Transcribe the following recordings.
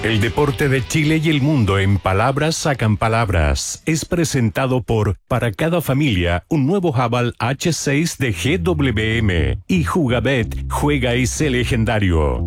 El deporte de Chile y el mundo en palabras sacan palabras. Es presentado por Para cada familia, un nuevo Haval H6 de GWM. Y Jugabet, juega y sé legendario.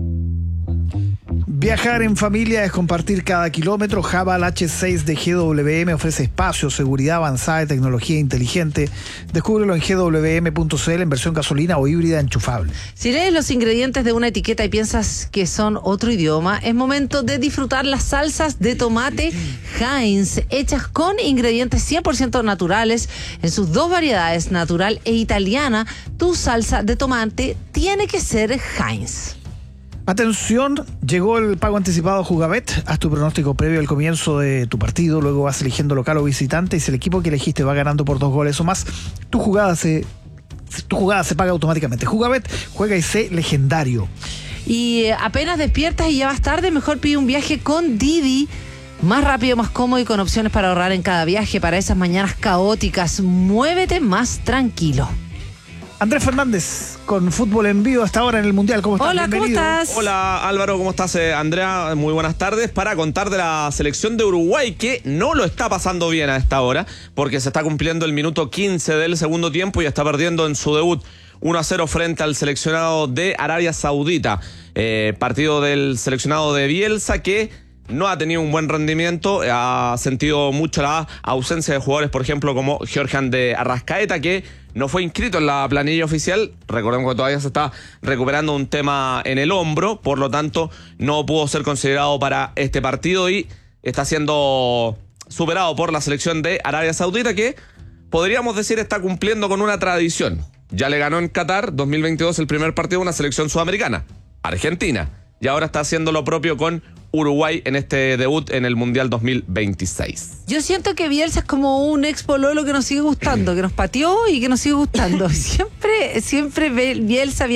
Viajar en familia es compartir cada kilómetro. Haval H6 de GWM ofrece espacio, seguridad avanzada y tecnología inteligente. Descúbrelo en gwm.cl en versión gasolina o híbrida enchufable. Si lees los ingredientes de una etiqueta y piensas que son otro idioma, es momento de disfrutar las salsas de tomate Heinz, hechas con ingredientes 100% naturales en sus dos variedades, natural e italiana. Tu salsa de tomate tiene que ser Heinz. Atención, llegó el pago anticipado Jugabet. Haz tu pronóstico previo al comienzo de tu partido, luego vas eligiendo local o visitante y si el equipo que elegiste va ganando por 2 goles o más, tu jugada se paga automáticamente. Jugabet, juega y sé legendario. Y apenas despiertas y ya vas tarde, mejor pide un viaje con Didi. Más rápido, más cómodo y con opciones para ahorrar en cada viaje para esas mañanas caóticas. Muévete más tranquilo. Andrés Fernández, con fútbol en vivo hasta ahora en el Mundial. ¿Cómo estás? Hola, Bienvenido. ¿cómo estás? Hola Álvaro, ¿cómo estás? Andrea, muy buenas tardes. Para contar de la selección de Uruguay que no lo está pasando bien a esta hora porque se está cumpliendo el minuto 15 del segundo tiempo y está perdiendo en su debut 1-0 frente al seleccionado de Arabia Saudita. Partido del seleccionado de Bielsa que no ha tenido un buen rendimiento, ha sentido mucho la ausencia de jugadores, por ejemplo, como Georgian de Arrascaeta, que no fue inscrito en la planilla oficial. Recordemos que todavía se está recuperando un tema en el hombro, por lo tanto no pudo ser considerado para este partido y está siendo superado por la selección de Arabia Saudita, que podríamos decir está cumpliendo con una tradición. Ya le ganó en Qatar 2022 el primer partido a una selección sudamericana, Argentina, y ahora está haciendo lo propio con Uruguay en este debut en el Mundial 2026. Yo siento que Bielsa es como un ex pololo que nos sigue gustando, que nos pateó y que nos sigue gustando. Siempre Bielsa.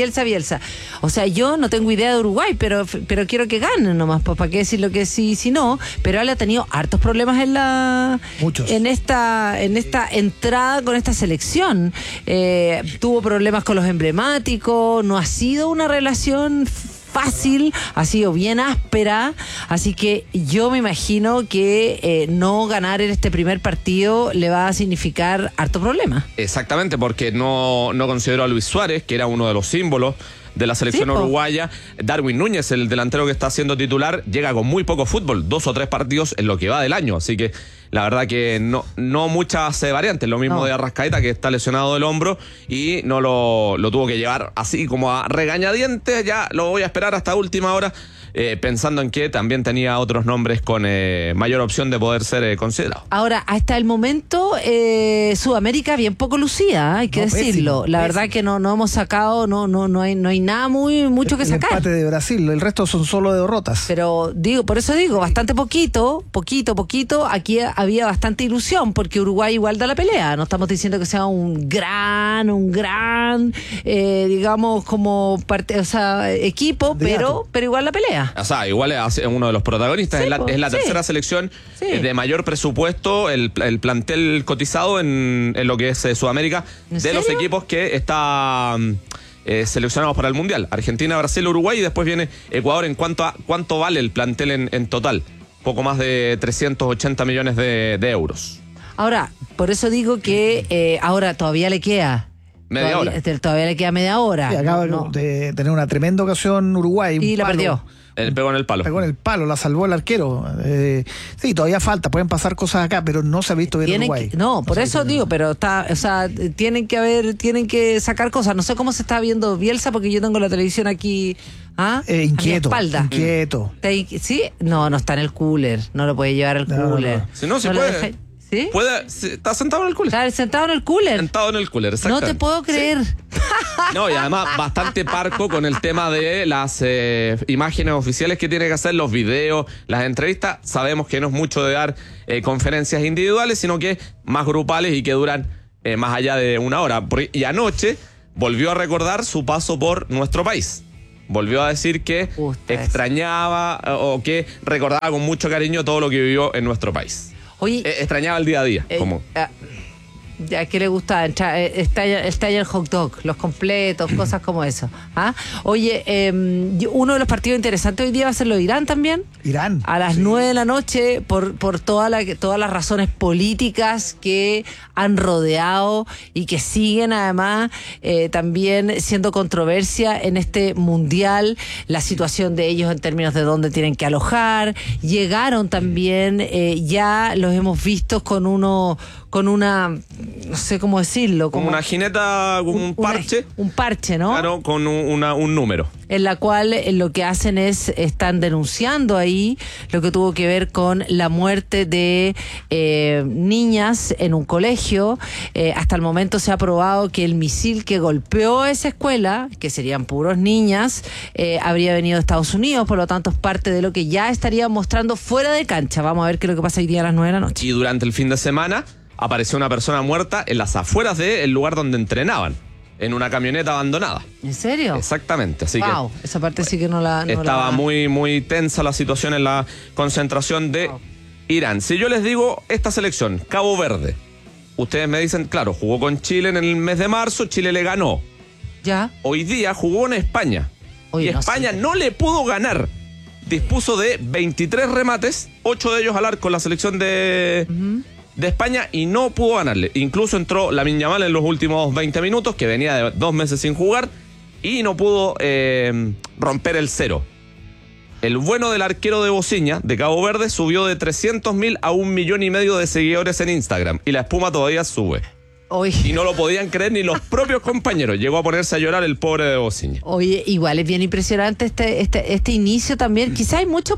O sea, yo no tengo idea de Uruguay, pero quiero que ganen nomás, pues para qué decir lo que sí, si no. Pero él ha tenido hartos problemas Muchos. en esta entrada con esta selección. Tuvo problemas con los emblemáticos, no ha sido una relación fácil, ha sido bien áspera, así que yo me imagino que no ganar en este primer partido le va a significar harto problema. Exactamente, porque no consideró a Luis Suárez, que era uno de los símbolos de la selección uruguaya. Darwin Núñez, el delantero que está siendo titular, llega con muy poco fútbol, 2 o 3 partidos en lo que va del año, así que la verdad que no muchas variantes. Lo mismo de Arrascaeta, que está lesionado del hombro y no lo tuvo que llevar así como a regañadientes. Ya lo voy a esperar hasta última hora, pensando en que también tenía otros nombres con mayor opción de poder ser considerado. Ahora, hasta el momento Sudamérica bien poco lucida, hay que decirlo. La verdad que no hemos sacado, no hay nada mucho que sacar. El empate de Brasil, el resto son solo de derrotas. Pero por eso digo, bastante poquito. Aquí había bastante ilusión, porque Uruguay igual da la pelea. No estamos diciendo que sea un gran, digamos, como equipo, pero igual la pelea. O sea, igual es uno de los protagonistas. Sí, es la tercera selección de mayor presupuesto, el plantel cotizado en lo que es Sudamérica, de los equipos que está seleccionados para el Mundial. Argentina, Brasil, Uruguay, y después viene Ecuador en cuanto a cuánto vale el plantel en total. Poco más de 380 millones de euros. Ahora, por eso digo que ahora todavía le queda media hora. Todavía le queda media hora. Sí, acaba de tener una tremenda ocasión Uruguay. Y la perdió. Pegó en el palo. Pegó en el palo, la salvó el arquero. Sí, todavía falta, pueden pasar cosas acá, pero no se ha visto bien Uruguay. Por eso digo, pero tienen que sacar cosas. No sé cómo se está viendo Bielsa, porque yo tengo la televisión aquí inquieto, a mi espalda. Inquieto. ¿Sí? No está en el cooler. No lo puede llevar al cooler. No. Si no, se puede. ¿Sí? Está sentado en el cooler. Está sentado en el cooler. Sentado en el cooler, exacto. No te puedo creer. Sí. No, y además bastante parco con el tema de las imágenes oficiales que tiene que hacer, los videos, las entrevistas. Sabemos que no es mucho de dar conferencias individuales, sino que más grupales y que duran más allá de 1 hora. Y anoche volvió a recordar su paso por nuestro país. Volvió a decir que extrañaba o que recordaba con mucho cariño todo lo que vivió en nuestro país. Oye, extrañaba el día a día. Ya, ¿qué le gusta? Está el hot dog, los completos, cosas como eso. ¿Ah? Oye, uno de los partidos interesantes hoy día va a ser lo de Irán también. Irán. A las 9 de la noche, por todas las razones políticas que han rodeado y que siguen además también siendo controversia en este mundial, la situación de ellos en términos de dónde tienen que alojar. Llegaron también, ya los hemos visto con una, no sé cómo decirlo, como una jineta, como un parche. Un parche, ¿no? Claro, con un número. En la cual lo que hacen están denunciando ahí lo que tuvo que ver con la muerte de niñas en un colegio. Hasta el momento se ha probado que el misil que golpeó esa escuela, que serían puros niñas, habría venido de Estados Unidos, por lo tanto es parte de lo que ya estarían mostrando fuera de cancha. Vamos a ver qué es lo que pasa hoy día a las 9 de la noche. Y durante el fin de semana apareció una persona muerta en las afueras del lugar donde entrenaban, en una camioneta abandonada. ¿En serio? Exactamente, así wow, que esa parte sí que no la... estaba muy, muy tensa la situación en la concentración de Irán. Si yo les digo esta selección, Cabo Verde, ustedes me dicen, claro, jugó con Chile en el mes de marzo, Chile le ganó. Ya. Hoy día jugó en España. Oye, y España no le pudo ganar. Dispuso de 23 remates, 8 de ellos al arco, la selección de España, y no pudo ganarle. Incluso entró Lamine Yamal en los últimos 20 minutos, que venía de 2 meses sin jugar, y no pudo romper el cero. El bueno del arquero de Bociña, de Cabo Verde, subió de 300.000 a 1,5 millones de seguidores en Instagram, y la espuma todavía sube. Y no lo podían creer ni los propios compañeros. Llegó a ponerse a llorar el pobre de Bociña. Oye, igual es bien impresionante este inicio también. Quizás hay mucho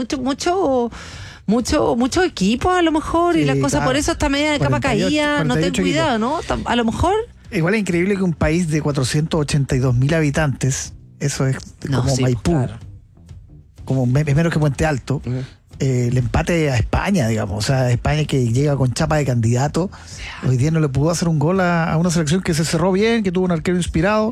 equipo a lo mejor, sí, y la cosa, claro, por eso está media de capa caída. No ten cuidado, ¿no? A lo mejor. Igual es increíble que un país de 482.000 habitantes, eso es como Maipú, claro, como menos que Puente Alto, le empate a España, digamos. O sea, España, que llega con chapa de candidato, hoy día no le pudo hacer un gol a una selección que se cerró bien, que tuvo un arquero inspirado,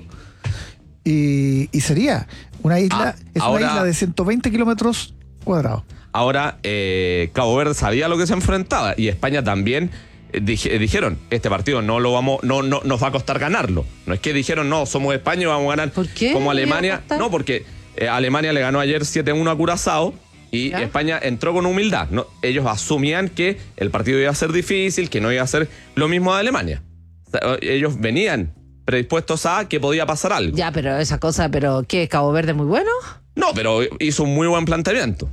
y sería una isla, una isla de 120 kilómetros cuadrados. Ahora, Cabo Verde sabía lo que se enfrentaba, y España también. Dijeron, este partido no nos va a costar ganarlo. No es que dijeron, no, somos España y vamos a ganar. ¿Por qué? Como Alemania. No, porque Alemania le ganó ayer 7-1 a Curazao. Y ¿ya? España entró con humildad. No, ellos asumían que el partido iba a ser difícil, que no iba a ser lo mismo de Alemania. O sea, ellos venían predispuestos a que podía pasar algo. Ya, pero esa cosa, ¿qué? ¿Cabo Verde muy bueno? No, pero hizo un muy buen planteamiento.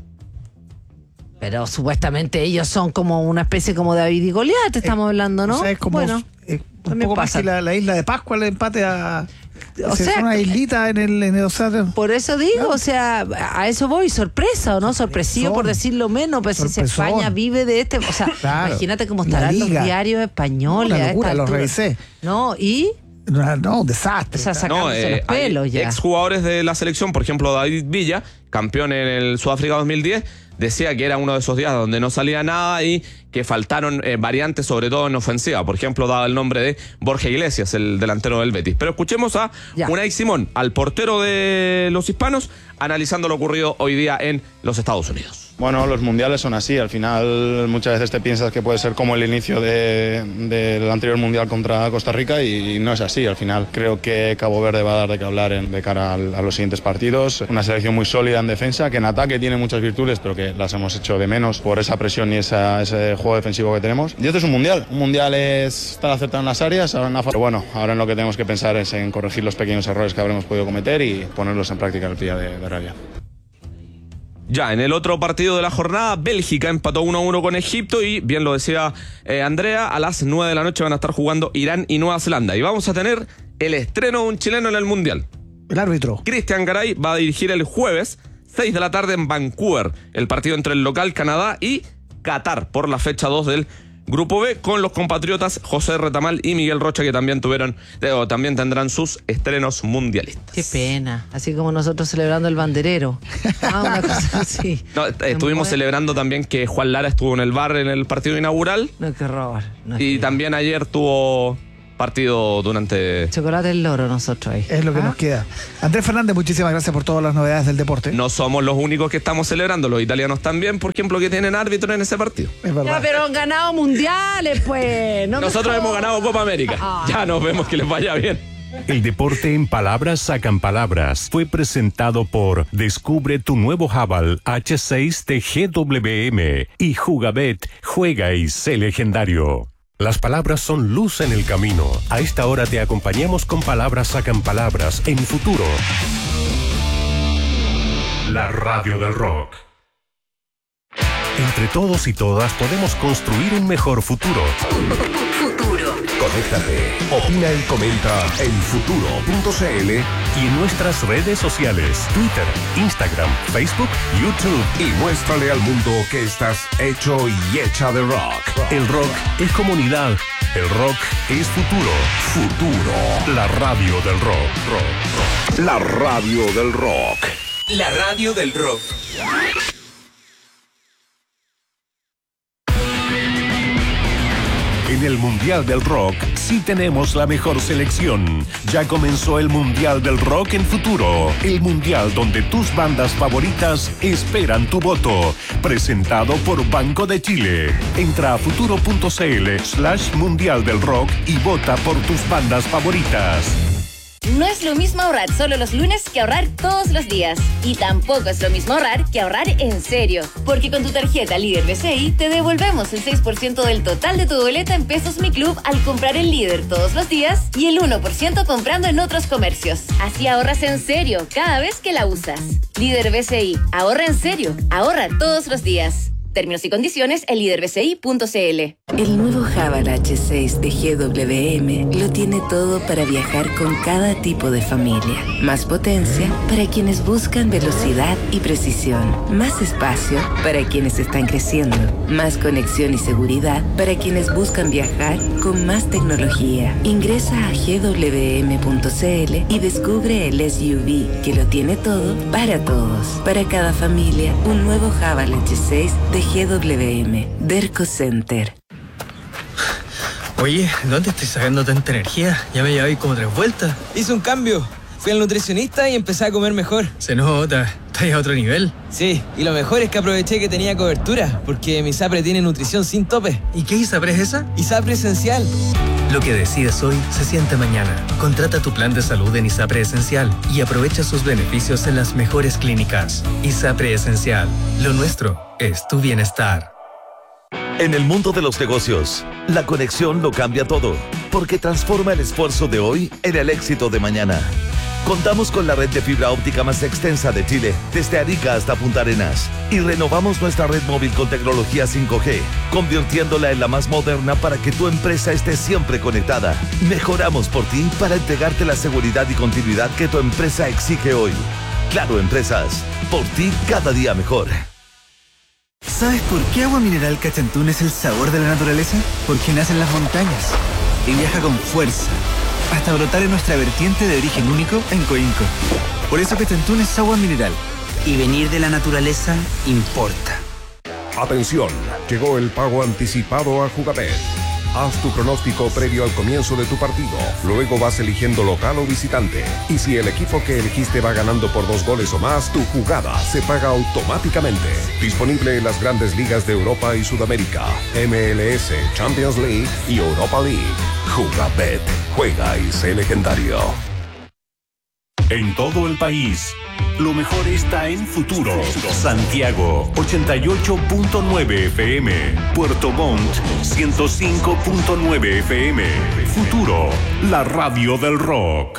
Pero supuestamente ellos son como una especie como de David y Goliat, estamos hablando, ¿no? O sea, es como un poco más que la isla de Pascua, el empate a... O sea, una islita en el océano. Por eso digo, ¿no? O sea, a eso voy, sorpresa, ¿o no? Sorpresivo, por decirlo menos, pues si España vive de o sea, claro, imagínate cómo estarán los diarios españoles. Una locura, los revisé. No, y... No, un desastre. O sea, sacándose los pelos ya. Exjugadores de la selección, por ejemplo, David Villa, campeón en el Sudáfrica 2010, decía que era uno de esos días donde no salía nada y que faltaron variantes, sobre todo en ofensiva. Por ejemplo, daba el nombre de Borja Iglesias, el delantero del Betis. Pero escuchemos a Unai Simón, al portero de los hispanos, analizando lo ocurrido hoy día en los Estados Unidos. Bueno, los mundiales son así. Al final muchas veces te piensas que puede ser como el inicio del anterior mundial contra Costa Rica y no es así. Al final creo que Cabo Verde va a dar de qué hablar de cara a los siguientes partidos. Una selección muy sólida en defensa, que en ataque tiene muchas virtudes, pero que las hemos hecho de menos por esa presión y ese juego defensivo que tenemos. Y esto es un mundial. Un mundial es estar acertado en las áreas. Pero bueno, ahora en lo que tenemos que pensar es en corregir los pequeños errores que habremos podido cometer y ponerlos en práctica el día de realidad. Ya, en el otro partido de la jornada, Bélgica empató 1-1 con Egipto y, bien lo decía Andrea, a las 9 de la noche van a estar jugando Irán y Nueva Zelanda. Y vamos a tener el estreno de un chileno en el Mundial. El árbitro. Cristian Garay va a dirigir el jueves, 6 de la tarde en Vancouver, el partido entre el local Canadá y Qatar por la fecha 2 del Grupo B, con los compatriotas José Retamal y Miguel Rocha, que también también tendrán sus estrenos mundialistas. Qué pena, así como nosotros celebrando el banderero. Una cosa así. No, estuvimos celebrando también que Juan Lara estuvo en el bar en el partido inaugural. No, qué horror. No, y también ayer tuvo partido durante... Chocolate el loro nosotros ahí. Es lo que nos queda. Andrés Fernández, muchísimas gracias por todas las novedades del deporte. No somos los únicos que estamos celebrando, los italianos también, por ejemplo, que tienen árbitro en ese partido. Es verdad. Ya, pero han ganado mundiales, pues. No Nosotros hemos ganado Copa América. Ya nos vemos, que les vaya bien. El deporte en palabras sacan palabras fue presentado por Descubre tu nuevo Haval H6 de GWM y Jugabet, juega y sé legendario. Las palabras son luz en el camino. A esta hora te acompañamos con Palabras sacan palabras en Futuro. La radio del rock. Entre todos y todas podemos construir un mejor futuro. Conéctate, opina y comenta en futuro.cl Y en nuestras redes sociales, Twitter, Instagram, Facebook, YouTube. y muéstrale al mundo que estás hecho y hecha de rock. El rock es comunidad. El rock es futuro. Futuro, La radio del rock. la radio del rock. La radio del rock. En el Mundial del Rock sí tenemos la mejor selección. Ya comenzó el Mundial del Rock en Futuro. El Mundial donde tus bandas favoritas esperan tu voto. Presentado por Banco de Chile. Entra a futuro.cl/Mundial del Rock y vota por tus bandas favoritas. No es lo mismo ahorrar solo los lunes que ahorrar todos los días. Y tampoco es lo mismo ahorrar que ahorrar en serio. Porque con tu tarjeta Líder BCI te devolvemos el 6% del total de tu boleta en Pesos Mi Club al comprar en Líder todos los días y el 1% comprando en otros comercios. Así ahorras en serio cada vez que la usas. Líder BCI, ahorra en serio, ahorra todos los días. Términos y condiciones en liderbci.cl. El nuevo Haval H6 de GWM lo tiene todo para viajar con cada tipo de familia. Más potencia para quienes buscan velocidad y precisión. Más espacio para quienes están creciendo. Más conexión y seguridad para quienes buscan viajar con más tecnología. Ingresa a gwm.cl y descubre el SUV que lo tiene todo para todos. Para cada familia, un nuevo Haval H6 de GWM, Derco Center. Oye, ¿dónde estoy sacando tanta energía? Ya me llevé como 3 vueltas. Hice un cambio. Fui al nutricionista y empecé a comer mejor. Se nota, estás a otro nivel. Sí, y lo mejor es que aproveché que tenía cobertura, porque mi ISAPRE tiene nutrición sin tope. ¿Y qué ISAPRE es esa? ISAPRE Esencial. Lo que decides hoy se siente mañana. Contrata tu plan de salud en ISAPRE Esencial y aprovecha sus beneficios en las mejores clínicas. ISAPRE Esencial. Lo nuestro es tu bienestar. En el mundo de los negocios, la conexión lo cambia todo, porque transforma el esfuerzo de hoy en el éxito de mañana. Contamos con la red de fibra óptica más extensa de Chile, desde Arica hasta Punta Arenas, y renovamos nuestra red móvil con tecnología 5G, convirtiéndola en la más moderna para que tu empresa esté siempre conectada. Mejoramos por ti para entregarte la seguridad y continuidad que tu empresa exige hoy. Claro Empresas, por ti cada día mejor. ¿Sabes por qué Agua Mineral Cachantún es el sabor de la naturaleza? Porque nace en las montañas y viaja con fuerza hasta brotar en nuestra vertiente de origen único en Coinco. Por eso Cachantún es agua mineral. Y venir de la naturaleza importa. Atención, llegó el pago anticipado a Jugabet. Haz tu pronóstico previo al comienzo de tu partido. Luego vas eligiendo local o visitante. Y si el equipo que elegiste va ganando por 2 goles o más, tu jugada se paga automáticamente. Disponible en las grandes ligas de Europa y Sudamérica, MLS, Champions League y Europa League. Jugabet, juega y sé legendario. En todo el país, lo mejor está en Futuro. Santiago, 88.9 FM. Puerto Montt, 105.9 FM. Futuro, la radio del rock.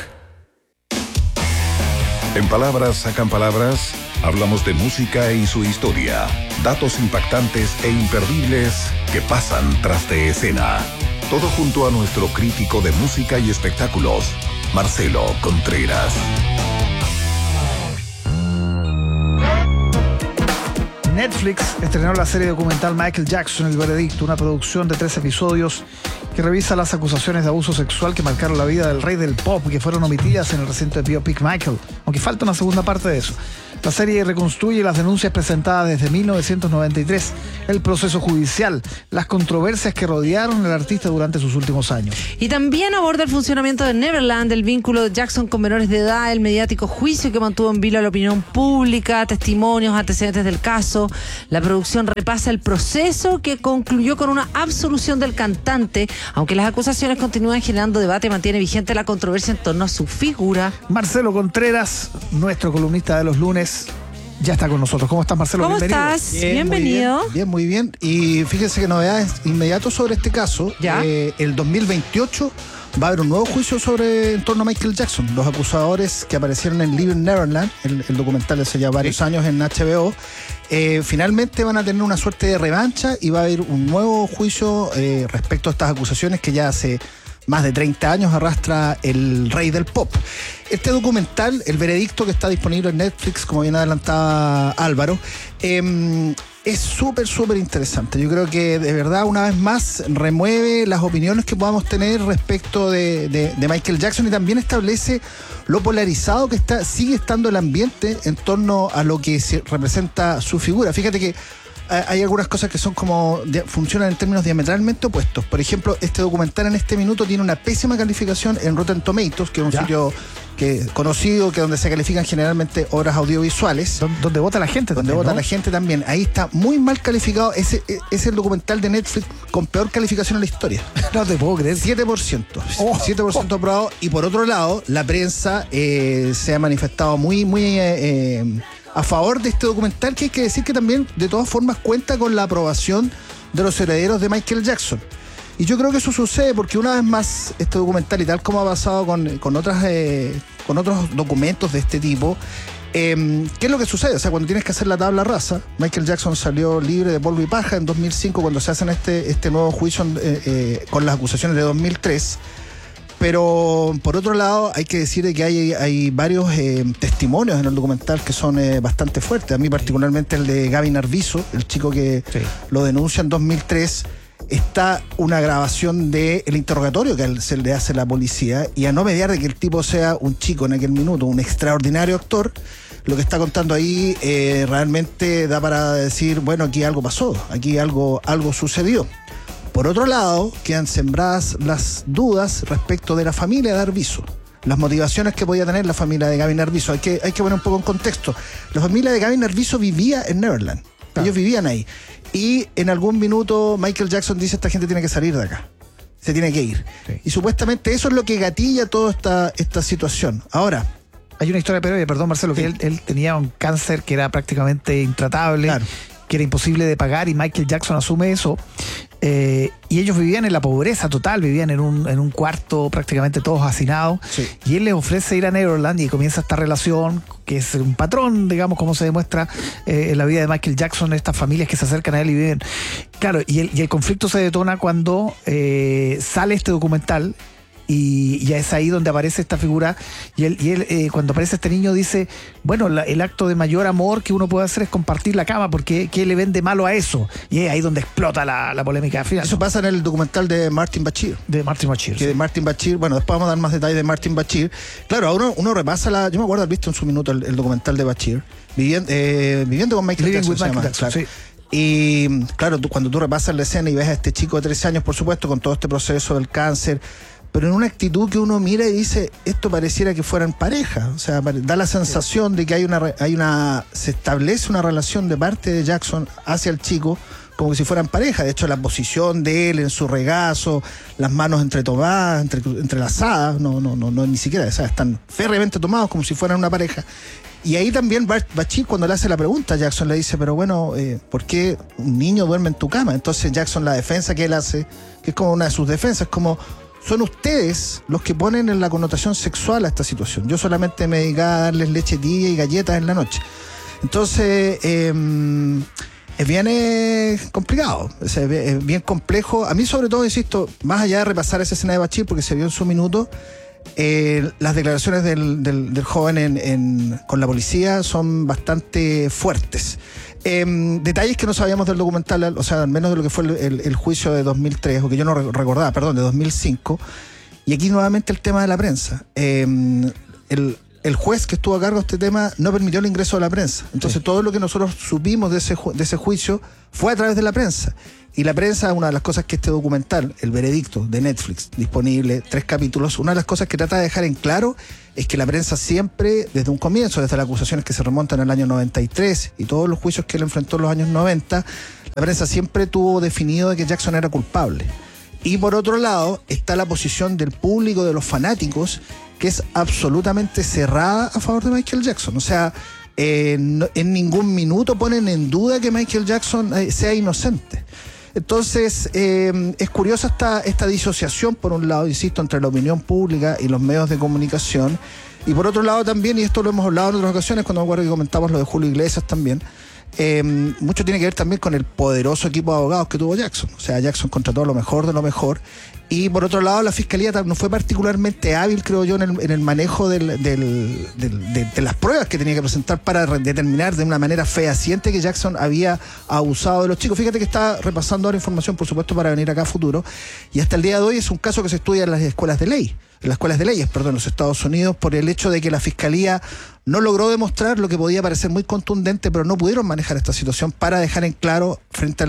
En Palabras sacan palabras, hablamos de música y su historia. Datos impactantes e imperdibles que pasan tras de escena. Todo junto a nuestro crítico de música y espectáculos, Marcelo Contreras. Netflix estrenó la serie documental Michael Jackson, El Veredicto, una producción de 3 episodios que revisa las acusaciones de abuso sexual que marcaron la vida del rey del pop, que fueron omitidas en el reciente biopic Michael, aunque falta una segunda parte de eso. La serie reconstruye las denuncias presentadas desde 1993, el proceso judicial, las controversias que rodearon al artista durante sus últimos años. Y también aborda el funcionamiento de Neverland, el vínculo de Jackson con menores de edad, el mediático juicio que mantuvo en vilo a la opinión pública, testimonios, antecedentes del caso. La producción repasa el proceso que concluyó con una absolución del cantante, aunque las acusaciones continúan generando debate, mantiene vigente la controversia en torno a su figura. Marcelo Contreras, nuestro columnista de los lunes, ya está con nosotros. ¿Cómo estás, Marcelo? ¿Cómo Bienvenido. estás? Bienvenido. Muy bien. Y fíjense que novedades inmediatas sobre este caso. El 2028 va a haber un nuevo juicio en torno a Michael Jackson. Los acusadores que aparecieron en Living Neverland, el documental hace ya varios años en HBO, finalmente van a tener una suerte de revancha y va a haber un nuevo juicio respecto a estas acusaciones que ya hace más de 30 años arrastra el rey del pop. Este documental, el veredicto que está disponible en Netflix, como bien adelantaba Álvaro, es súper interesante. Yo creo que de verdad una vez más remueve las opiniones que podamos tener respecto de Michael Jackson y también establece lo polarizado que sigue estando el ambiente en torno a lo que representa su figura. Fíjate que hay algunas cosas que son funcionan en términos diametralmente opuestos. Por ejemplo, este documental en este minuto tiene una pésima calificación en Rotten Tomatoes, que es un sitio conocido, que donde se califican generalmente obras audiovisuales. Donde vota la gente también. Donde vota la gente también. Ahí está muy mal calificado. Es el documental de Netflix con peor calificación en la historia. No te puedo creer. 7%. 7% aprobado. Y por otro lado, la prensa se ha manifestado muy a favor de este documental, que hay que decir que también de todas formas cuenta con la aprobación de los herederos de Michael Jackson. Y yo creo que eso sucede porque una vez más este documental, y tal como ha pasado con otros documentos de este tipo, ¿qué es lo que sucede? O sea, cuando tienes que hacer la tabla rasa, Michael Jackson salió libre de polvo y paja en 2005 cuando se hacen este nuevo juicio con las acusaciones de 2003. Pero por otro lado hay que decir que hay varios testimonios en el documental que son bastante fuertes. A mí particularmente el de Gavin Arvizo, el chico que lo denuncia en 2003. Está una grabación del interrogatorio que se le hace a la policía, y a no mediar de que el tipo sea un chico en aquel minuto, un extraordinario actor, lo que está contando ahí realmente da para decir, bueno, aquí algo pasó, aquí algo sucedió. Por otro lado, quedan sembradas las dudas respecto de la familia de Arvizo, las motivaciones que podía tener la familia de Gavin Arvizo. Hay que poner un poco en contexto. La familia de Gavin Arvizo vivía en Neverland. Ellos vivían ahí. Y en algún minuto Michael Jackson dice: esta gente tiene que salir de acá, se tiene que ir. Y supuestamente eso es lo que gatilla toda esta situación. Ahora, hay una historia previa, perdón Marcelo, que él tenía un cáncer que era prácticamente intratable, que era imposible de pagar, y Michael Jackson asume eso. Y ellos vivían en la pobreza total, vivían en un cuarto prácticamente todos hacinados, y él les ofrece ir a Neverland y comienza esta relación que es un patrón, digamos, como se demuestra en la vida de Michael Jackson, estas familias que se acercan a él y viven. Claro, y el conflicto se detona cuando sale este documental. Y ya es ahí donde aparece esta figura, y él cuando aparece este niño dice, bueno, el acto de mayor amor que uno puede hacer es compartir la cama, porque ¿qué le ven de malo a eso? Y es ahí donde explota la polémica final. Eso pasa en el documental de Martin Bashir. De Martin Bashir, bueno, después vamos a dar más detalles de Martin Bashir. Claro, uno repasa yo me acuerdo haber visto en su minuto el documental de Bashir, viviendo con Michael Jackson, claro. Y claro, cuando tú repasas la escena y ves a este chico de 13 años, por supuesto, con todo este proceso del cáncer, pero en una actitud que uno mira y dice, esto pareciera que fueran pareja. O sea, da la sensación de que se establece una relación de parte de Jackson hacia el chico como si fueran pareja. De hecho, la posición de él en su regazo, las manos entrelazadas, no, ni siquiera, o sea, están férreamente tomados como si fueran una pareja. Y ahí también Bashir, cuando le hace la pregunta a Jackson, le dice, pero bueno, ¿por qué un niño duerme en tu cama? Entonces Jackson, la defensa que él hace, que es como una de sus defensas, como: son ustedes los que ponen en la connotación sexual a esta situación. Yo solamente me dedicaba a darles leche tibia y galletas en la noche. Entonces, es bien complicado, es bien complejo. A mí, sobre todo, insisto, más allá de repasar esa escena de Bashir, porque se vio en su minuto, las declaraciones del joven con la policía son bastante fuertes. Detalles que no sabíamos del documental, o sea, al menos de lo que fue el juicio de 2003, o que yo no recordaba, perdón, de 2005. Y aquí nuevamente el tema de la prensa. El juez que estuvo a cargo de este tema no permitió el ingreso de la prensa. Entonces todo lo que nosotros supimos de ese juicio fue a través de la prensa. Y la prensa, una de las cosas que este documental, El Veredicto, de Netflix, disponible, 3 capítulos, una de las cosas que trata de dejar en claro es que la prensa siempre, desde un comienzo, desde las acusaciones que se remontan al año 93 y todos los juicios que él enfrentó en los años 90, la prensa siempre tuvo definido de que Jackson era culpable. Y por otro lado, está la posición del público, de los fanáticos, que es absolutamente cerrada a favor de Michael Jackson. O sea, en ningún minuto ponen en duda que Michael Jackson sea inocente. Entonces, es curiosa esta disociación, por un lado, insisto, entre la opinión pública y los medios de comunicación. Y por otro lado también, y esto lo hemos hablado en otras ocasiones, cuando me acuerdo que comentamos lo de Julio Iglesias también, mucho tiene que ver también con el poderoso equipo de abogados que tuvo Jackson. O sea, Jackson contrató lo mejor de lo mejor. Y por otro lado, la fiscalía no fue particularmente hábil, creo yo, en el manejo de las pruebas que tenía que presentar para determinar de una manera fehaciente que Jackson había abusado de los chicos. Fíjate que está repasando ahora información, por supuesto, para venir acá a futuro. Y hasta el día de hoy es un caso que se estudia en las escuelas de leyes, en los Estados Unidos, por el hecho de que la fiscalía no logró demostrar lo que podía parecer muy contundente, pero no pudieron manejar esta situación para dejar en claro frente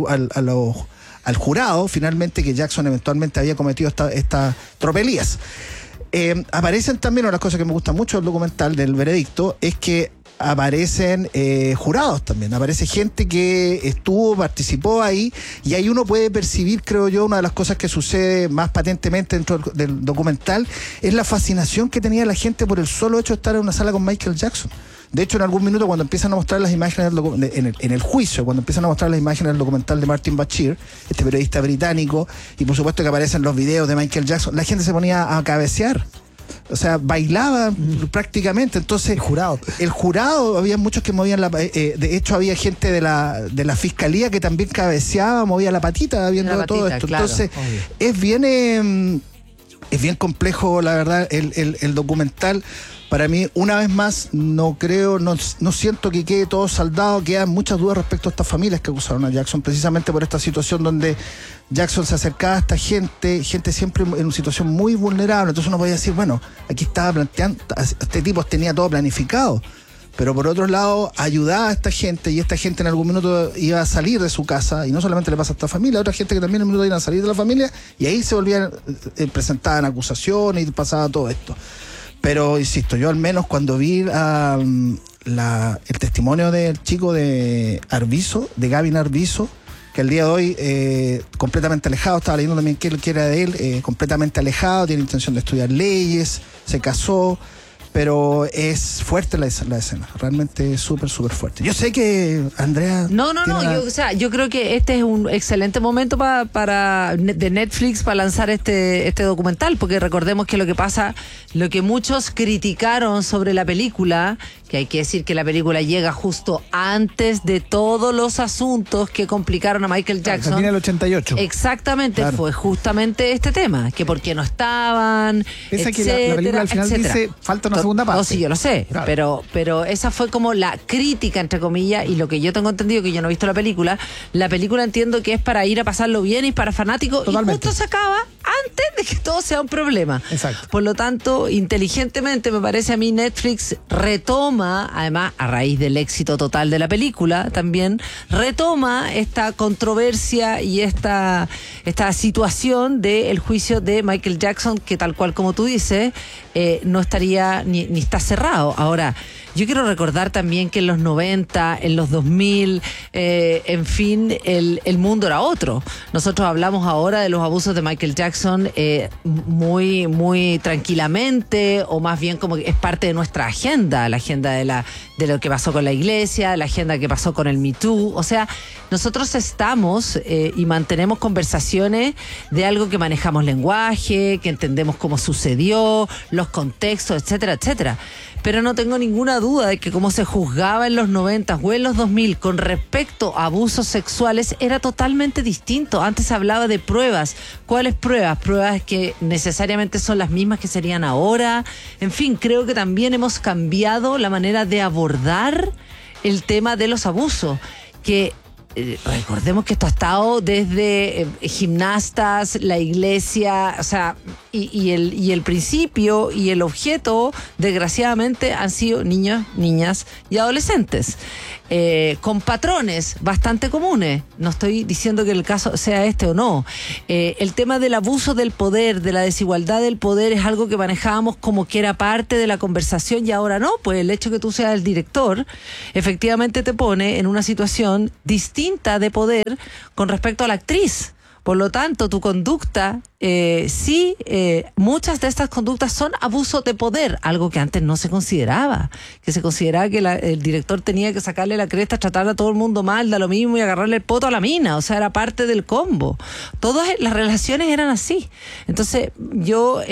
al jurado, finalmente, que Jackson eventualmente había cometido estas tropelías. Aparecen también, una de las cosas que me gusta mucho del documental del Veredicto, es que aparecen jurados también, aparece gente que participó ahí, y ahí uno puede percibir, creo yo, una de las cosas que sucede más patentemente dentro del documental, es la fascinación que tenía la gente por el solo hecho de estar en una sala con Michael Jackson. De hecho, en algún minuto, cuando empiezan a mostrar las imágenes en el juicio, cuando empiezan a mostrar las imágenes del documental de Martin Bashir, este periodista británico, y por supuesto que aparecen los videos de Michael Jackson, la gente se ponía a cabecear. O sea, bailaba prácticamente. Entonces, el jurado, había muchos que movían de hecho, había gente de la fiscalía que también cabeceaba, movía la patita viendo todo esto. Claro, entonces, es bien complejo, la verdad, el documental. Para mí, una vez más, no siento que quede todo saldado. Quedan muchas dudas respecto a estas familias que acusaron a Jackson, precisamente por esta situación donde Jackson se acercaba a esta gente siempre en una situación muy vulnerable. Entonces uno podía decir, bueno, aquí estaba planteando, este tipo tenía todo planificado. Pero por otro lado, ayudaba a esta gente, y esta gente en algún minuto iba a salir de su casa, y no solamente le pasa a esta familia, a otra gente que también en un minuto iban a salir de la familia, y ahí se volvían, presentaban acusaciones y pasaba todo esto. Pero, insisto, yo al menos cuando vi el testimonio del chico de Arvizo, de Gavin Arvizo, que al día de hoy completamente alejado, estaba leyendo también que era de él, completamente alejado, tiene intención de estudiar leyes, se casó, pero es fuerte la escena, realmente súper, súper fuerte. Yo sé que Andrea... Yo creo que este es un excelente momento de Netflix para lanzar este documental, porque recordemos que lo que muchos criticaron sobre la película, que hay que decir que la película llega justo antes de todos los asuntos que complicaron a Michael Jackson. Termina el 88. Exactamente, claro. Fue justamente este tema, que por qué no estaban, etcétera, que la película al final dice, falta una segunda parte. No, sí, yo lo sé, claro. pero esa fue como la crítica, entre comillas, y lo que yo tengo entendido, que yo no he visto la película entiendo que es para ir a pasarlo bien y para fanáticos. Totalmente. Y justo se acaba antes de que todo sea un problema. Exacto. Por lo tanto, inteligentemente, me parece a mí, Netflix retoma, además a raíz del éxito total de la película, también retoma esta controversia y esta situación del juicio de Michael Jackson, que tal cual como tú dices, no estaría ni está cerrado. Ahora, yo quiero recordar también que en los 90, en los 2000, en fin, el mundo era otro. Nosotros hablamos ahora de los abusos de Michael Jackson muy, muy tranquilamente, o más bien como que es parte de nuestra agenda, la agenda de lo que pasó con la iglesia, la agenda que pasó con el Me Too. O sea, nosotros estamos y mantenemos conversaciones de algo que manejamos lenguaje, que entendemos cómo sucedió, los contextos, etcétera, etcétera. Pero no tengo ninguna duda de que como se juzgaba en los 90 o en los 2000 con respecto a abusos sexuales era totalmente distinto. Antes se hablaba de pruebas. ¿Cuáles pruebas? Pruebas que necesariamente son las mismas que serían ahora. En fin, creo que también hemos cambiado la manera de abordar el tema de los abusos, que recordemos que esto ha estado desde gimnastas, la iglesia, o sea, y el principio y el objeto, desgraciadamente, han sido niños, niñas y adolescentes, con patrones bastante comunes. No estoy diciendo que el caso sea este o no. El tema del abuso del poder, de la desigualdad del poder, es algo que manejábamos como que era parte de la conversación y ahora no. Pues el hecho que tú seas el director efectivamente te pone en una situación distinta de poder con respecto a la actriz. Por lo tanto, tu conducta, muchas de estas conductas son abuso de poder, algo que antes no se consideraba, que se consideraba que el director tenía que sacarle la cresta, tratar a todo el mundo mal, da lo mismo y agarrarle el poto a la mina, o sea, era parte del combo. Todas las relaciones eran así. Entonces, yo,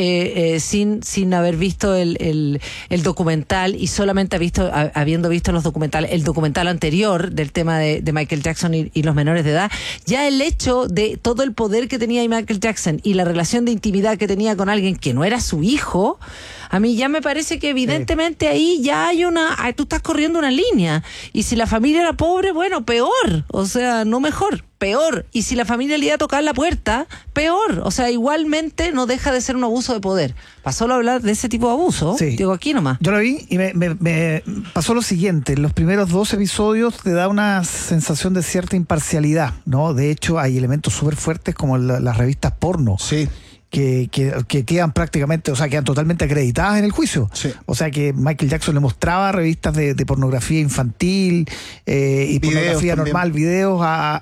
sin haber visto el documental y solamente habiendo visto el documental anterior del tema de Michael Jackson y los menores de edad, ya el hecho de todo el poder que tenía Michael Jackson y la relación de intimidad que tenía con alguien que no era su hijo, a mí ya me parece que evidentemente ahí ya hay tú estás corriendo una línea. Y si la familia era pobre, bueno, peor, o sea, no mejor, peor. Y si la familia le iba a tocar la puerta, peor. O sea, igualmente no deja de ser un abuso de poder. Para solo hablar de ese tipo de abuso, digo aquí nomás. Yo lo vi y me pasó lo siguiente. En los primeros 2 episodios te da una sensación de cierta imparcialidad, ¿no? De hecho, hay elementos súper fuertes como las revistas porno. Sí. Que quedan prácticamente, o sea, quedan totalmente acreditadas en el juicio. Sí. O sea, que Michael Jackson le mostraba revistas de pornografía infantil y videos pornografía también. Normal, videos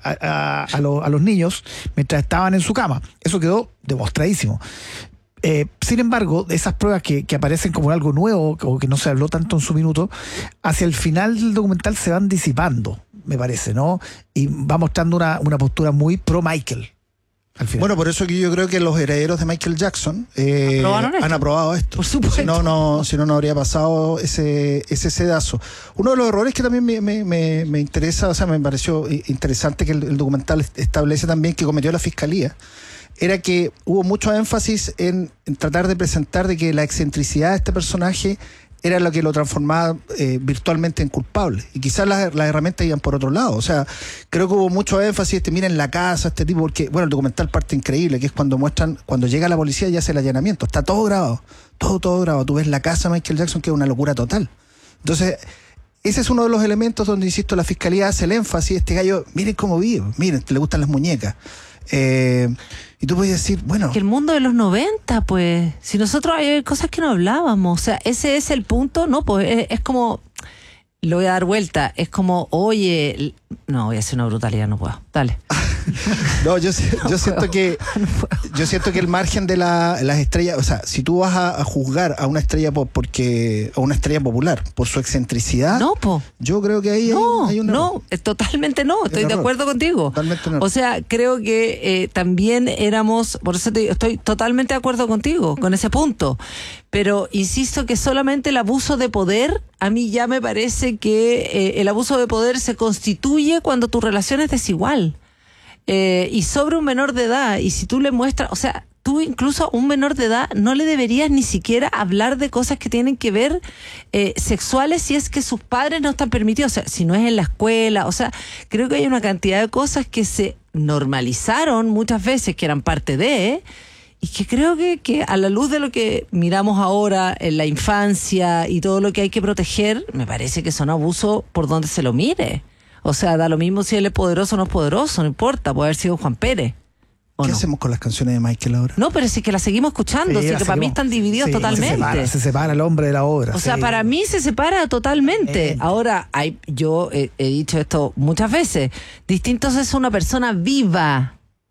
a los niños mientras estaban en su cama. Eso quedó demostradísimo. Sin embargo, esas pruebas que aparecen como algo nuevo o que no se habló tanto en su minuto, hacia el final del documental se van disipando, me parece, ¿no? Y va mostrando una postura muy pro Michael. Bueno, por eso que yo creo que los herederos de Michael Jackson han aprobado esto. Por supuesto. Si no habría pasado ese sedazo. Uno de los errores que también me interesa, o sea, me pareció interesante que el documental establece también que cometió la Fiscalía, era que hubo mucho énfasis en tratar de presentar de que la excentricidad de este personaje era lo que lo transformaba virtualmente en culpable. Y quizás las herramientas iban por otro lado. O sea, creo que hubo mucho énfasis, miren la casa, este tipo, porque, bueno, el documental parte increíble, que es cuando llega la policía y hace el allanamiento. Está todo grabado, todo grabado. Tú ves la casa de Michael Jackson, que es una locura total. Entonces, ese es uno de los elementos donde, insisto, la Fiscalía hace el énfasis. Este gallo, miren cómo vive, miren, le gustan las muñecas. Y tú puedes decir, bueno... Que el mundo de los 90, pues, si nosotros hay cosas que no hablábamos, o sea, ese es el punto, ¿no? Pues es como, lo voy a dar vuelta, es como, oye, no, voy a hacer una brutalidad, no puedo, dale. No, yo siento que el margen de las estrellas, o sea, si tú vas a juzgar a una estrella a una estrella popular por su excentricidad, yo creo que ahí hay un error. Totalmente no, estoy de acuerdo contigo. Totalmente no. O sea, creo que también éramos, por eso te digo, estoy totalmente de acuerdo contigo con ese punto. Pero insisto que solamente el abuso de poder, a mí ya me parece que el abuso de poder se constituye cuando tu relación es desigual. Y sobre un menor de edad, y si tú le muestras, o sea, tú incluso a un menor de edad no le deberías ni siquiera hablar de cosas que tienen que ver sexuales si es que sus padres no están permitidos, o sea, si no es en la escuela, o sea, creo que hay una cantidad de cosas que se normalizaron muchas veces, que eran parte de, y que creo que a la luz de lo que miramos ahora en la infancia y todo lo que hay que proteger, me parece que son abusos por donde se lo mire. O sea, da lo mismo si él es poderoso o no es poderoso, no importa, puede haber sido Juan Pérez. ¿Qué hacemos con las canciones de Michael ahora? No, pero sí que las seguimos escuchando, sí, que para mí están divididos totalmente. Se separa el hombre de la obra. O sea, para mí se separa totalmente. Ahora, yo he dicho esto muchas veces, distinto es una persona viva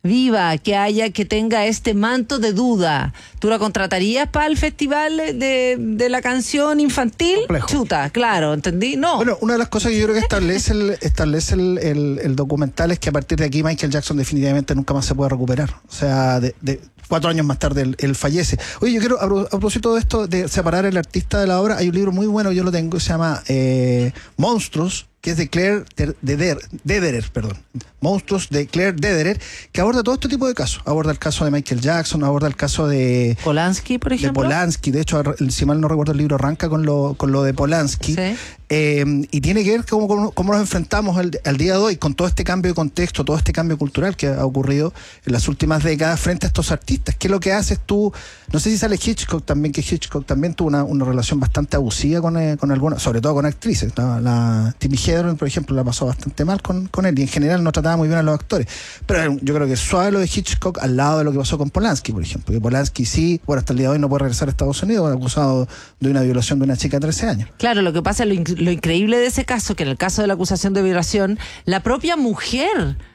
viva, que tenga este manto de duda. ¿Tú la contratarías para el festival de la canción infantil? Complejo. Chuta, claro, ¿entendí? No. Bueno, una de las cosas que yo creo que establece el documental es que a partir de aquí Michael Jackson definitivamente nunca más se puede recuperar. O sea, de 4 años más tarde él fallece. Oye, yo quiero, a propósito de esto, de separar el artista de la obra, hay un libro muy bueno, yo lo tengo, se llama Monstruos, que es de Claire Dederer, Monstruos de Claire Dederer, que aborda todo este tipo de casos. Aborda el caso de Michael Jackson, aborda el caso de Polanski, por ejemplo. De Polanski, de hecho, si mal no recuerdo, el libro arranca con lo de Polanski. Sí. Y tiene que ver cómo nos enfrentamos al día de hoy con todo este cambio de contexto, todo este cambio cultural que ha ocurrido en las últimas décadas frente a estos artistas. ¿Qué es lo que haces tú? No sé si sale Hitchcock también, que Hitchcock también tuvo una relación bastante abusiva con algunas, sobre todo con actrices. La Timmy Hedren, por ejemplo, la pasó bastante mal con él, y en general no trataba muy bien a los actores. Pero yo creo que es suave lo de Hitchcock al lado de lo que pasó con Polanski, por ejemplo. Que Polanski sí, bueno, hasta el día de hoy no puede regresar a Estados Unidos, acusado de una violación de una chica de 13 años. Claro, lo que pasa es lo increíble de ese caso, que en el caso de la acusación de violación, la propia mujer